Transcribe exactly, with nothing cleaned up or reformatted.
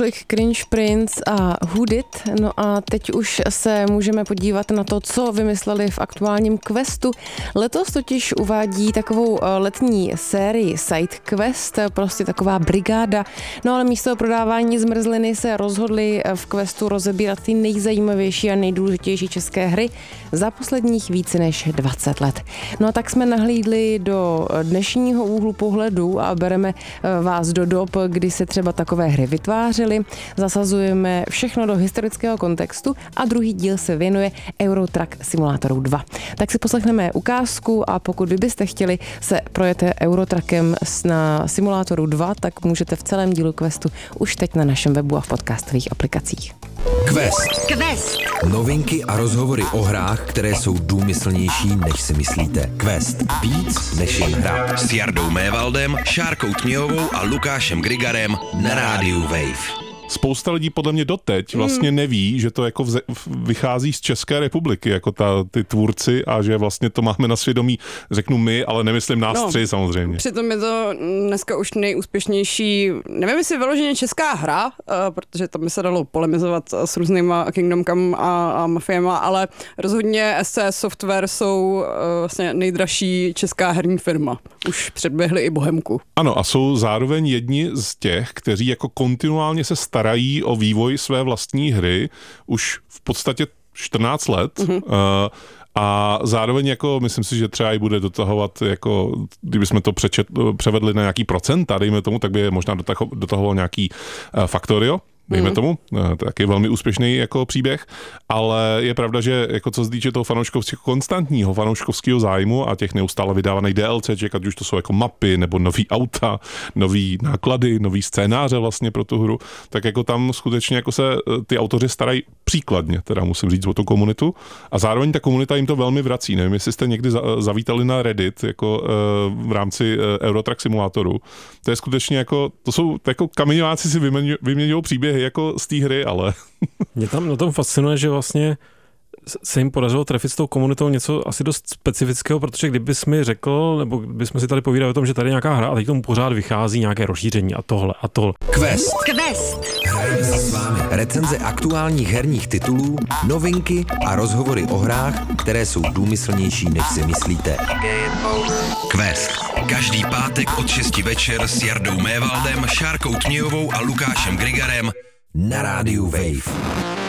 Tolik Cringe Prince a Who Did. No a teď už se můžeme podívat na to, co vymysleli v aktuálním questu. Letos totiž uvádí takovou letní sérii Side Quest, prostě taková brigáda. No ale místo prodávání zmrzliny se rozhodli v questu rozebírat ty nejzajímavější a nejdůležitější české hry za posledních více než dvacet let. No a tak jsme nahlídli do dnešního úhlu pohledu a bereme vás do dob, kdy se třeba takové hry vytvářely. Zasazujeme všechno do historického kontextu a druhý díl se věnuje Eurotrack Simulatoru dva. Tak si poslechneme ukázku a pokud vy byste chtěli se projet Eurotrackem na Simulátoru dva, tak můžete v celém dílu questu už teď na našem webu a v podcastových aplikacích. Quest. Quest. Novinky a rozhovory o hrách, které jsou důmyslnější, než si myslíte. Quest. Víc než jen hra. S Jardou Mévaldem, Šárkou Tměhovou a Lukášem Grigarem na rádiu Wave. Spousta lidí podle mě doteď vlastně neví, že to jako vze, vychází z České republiky, jako ta, ty tvůrci a že vlastně to máme na svědomí, řeknu my, ale nemyslím nás no, tři samozřejmě. Přitom je to dneska už nejúspěšnější, nevím jestli vyloženě česká hra, uh, protože tam by se dalo polemizovat s různýma Kingdom Come a, a mafiema, ale rozhodně S C S Software jsou uh, vlastně nejdražší česká herní firma. Už předběhli i Bohemku. Ano a jsou zároveň jedni z těch, kteří jako kontinuálně se starají starají o vývoj své vlastní hry už v podstatě čtrnáct let mm-hmm. uh, a zároveň jako myslím si, že třeba i bude dotahovat, jako kdybychom to přečet, převedli na nějaký procenta, dejme tomu, tak by je možná dotaho, dotahoval nějaký uh, Factorio, dejme mm. tomu, to je taky velmi úspěšný jako příběh, ale je pravda, že jako co se týče toho fanouškovského, konstantního fanouškovského zájmu a těch neustále vydávaných DLCček, ať už to jsou jako mapy, nebo nový auta, nový náklady, nový scénáře vlastně pro tu hru, tak jako tam skutečně jako se ty autoři starají příkladně, teda musím říct o tu komunitu a zároveň ta komunita jim to velmi vrací. Nevím, jestli jste někdy zavítali na Reddit jako v rámci Eurotrack Simulatoru. To je skutečně jako, to jsou jako kameňováci si vyměňují příběhy jako z té hry, ale... Mě tam na tom fascinuje, že vlastně se jim podařilo trefit s tou komunitou něco asi dost specifického, protože kdybys mi řekl, nebo kdybychom si tady povídali o tom, že tady je nějaká hra a teď tomu pořád vychází nějaké rozšíření a tohle a tohle. Quest. Quest. Hrajeme si s vámi recenze aktuálních herních titulů, novinky a rozhovory o hrách, které jsou důmyslnější, než si myslíte. Quest. Každý pátek od šesti večer s Jardou Mévaldem, Šárkou Tměhovou a Lukášem Grigarem na rádiu Wave.